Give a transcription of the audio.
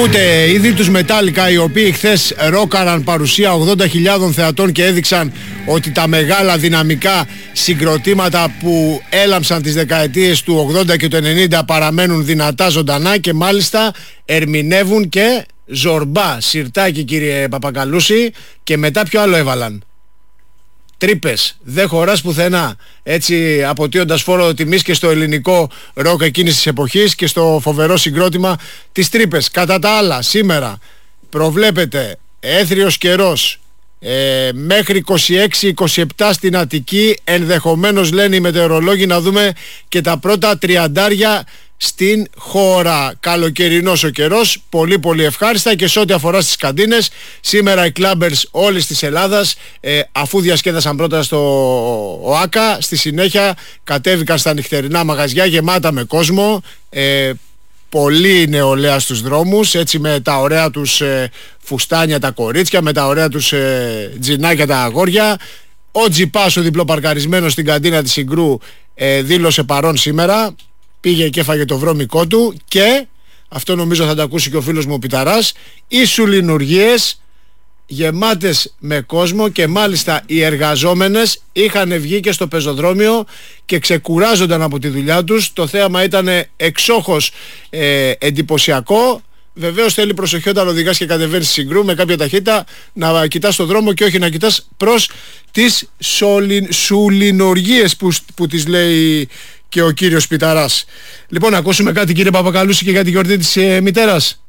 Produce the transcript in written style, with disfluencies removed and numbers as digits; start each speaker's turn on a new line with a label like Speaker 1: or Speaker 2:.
Speaker 1: Ακούτε ήδη τους Metallica, οι οποίοι χθες ρόκαραν παρουσία 80.000 θεατών και έδειξαν ότι τα μεγάλα δυναμικά συγκροτήματα που έλαμψαν τις δεκαετίες του 80 και του 90 παραμένουν δυνατά ζωντανά και μάλιστα ερμηνεύουν και Ζορμπά, Σιρτάκι κύριε Παπακαλούση, και μετά ποιο άλλο έβαλαν? Τρύπες, δεν χωράς πουθενά. Έτσι αποτείοντας φόρο τιμής και στο ελληνικό ροκ εκείνης της εποχής και στο φοβερό συγκρότημα της Τρύπες. Κατά τα άλλα, σήμερα προβλέπεται έθριος καιρός μέχρι 26-27 στην Αττική. Ενδεχομένως, λένε οι μετεωρολόγοι, να δούμε και τα πρώτα τριαντάρια στην χώρα. Καλοκαιρινός ο καιρός, πολύ πολύ ευχάριστα. Και σε ό,τι αφορά στις καντίνες, σήμερα οι κλάμπερς όλης της Ελλάδας, αφού διασκέδασαν πρώτα στο ΟΑΚΑ, στη συνέχεια κατέβηκαν στα νυχτερινά μαγαζιά γεμάτα με κόσμο, πολύ νεολαία στους δρόμους, έτσι, με τα ωραία τους φουστάνια τα κορίτσια, με τα ωραία τους τζινάκια τα αγόρια. Ο Τζιπάς, ο διπλοπαρκαρισμένος στην καντίνα της Συγκρού, δήλωσε παρόν σήμερα. Πήγε και έφαγε το βρώμικό του και, αυτό νομίζω θα το ακούσει και ο φίλος μου ο Πιταράς, οι σουληνουργίες γεμάτες με κόσμο και μάλιστα οι εργαζόμενες είχαν βγει και στο πεζοδρόμιο και ξεκουράζονταν από τη δουλειά τους. Το θέαμα ήταν εξόχως εντυπωσιακό. Βεβαίως θέλει προσοχή όταν οδηγάς και κατεβαίνεις στη Συγκρού με κάποια ταχύτητα, να κοιτάς το δρόμο και όχι να κοιτάς προς τις σουληνουργίες που τις λέει και ο κύριος Πιταράς. Λοιπόν, να ακούσουμε κάτι κύριε Παπακαλούση και για τη γιορτή της μητέρας.